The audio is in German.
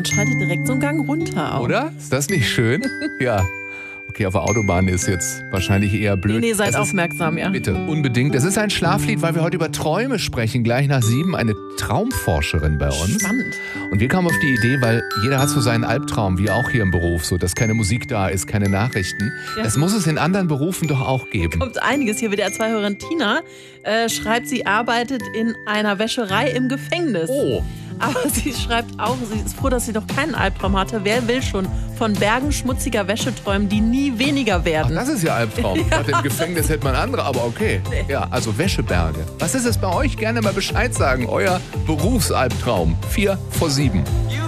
schaltet direkt so einen Gang runter. Auch. Oder? Ist das nicht schön? Ja. Okay, auf der Autobahn ist jetzt wahrscheinlich eher blöd. Nee, seid aufmerksam, ja. Bitte, unbedingt. Das ist ein Schlaflied, weil wir heute über Träume sprechen. Gleich nach 7 eine Traumforscherin bei uns. Spannend. Und wir kamen auf die Idee, weil jeder hat so seinen Albtraum, wie auch hier im Beruf, so dass keine Musik da ist, keine Nachrichten. Ja. Das muss es in anderen Berufen doch auch geben. Kommt einiges. Hier WDR2-Hörerin Tina schreibt, sie arbeitet in einer Wäscherei im Gefängnis. Oh. Aber sie schreibt auch, sie ist froh, dass sie noch keinen Albtraum hatte. Wer will schon von Bergen schmutziger Wäsche träumen, die nie weniger werden? Ach, das ist ja Albtraum. Ja. Im Gefängnis hätte man andere, aber okay. Nee. Ja, also Wäscheberge. Was ist es bei euch? Gerne mal Bescheid sagen. Euer Berufsalbtraum. 4 vor 7.